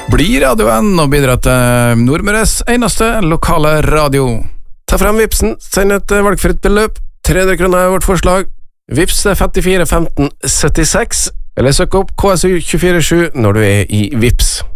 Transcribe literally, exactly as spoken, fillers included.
Bli radioen og bidra til Nordmøres eneste lokale radio. Ta frem Vipsen, send et valgfritt beløp. tre hundre kroner er vårt forslag. Vips er femtifire femten syttiseks, eller søk opp K S U to fire sju når du er i Vips.